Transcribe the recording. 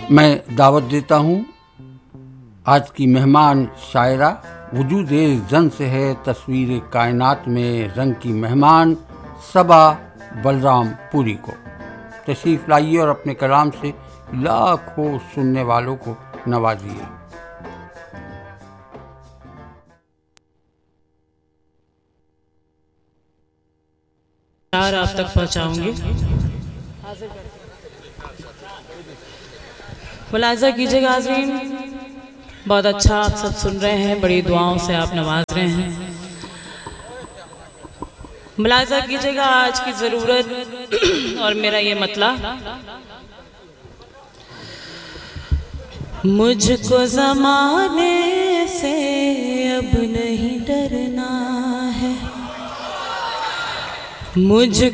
मैं दावत देता हूँ आज की मेहमान शायरा वजूदे जन से है तस्वीर कायनात में रंग की मेहमान सबा बलराम पुरी को। तशरीफ़ लाइए और अपने कलाम से लाखों सुनने वालों को नवाजिए। आप तक पहुंचाऊंगी। मुलाजा कीजिएगा हाज़रीन, बहुत अच्छा आप सब सुन रहे हैं, बड़ी दुआओं से आप नवाज रहे हैं। मुलाजा कीजिएगा आज की ज़रूरत और मेरा ये मतला। मुझको ज़माने से अब नहीं डरना है, मुझ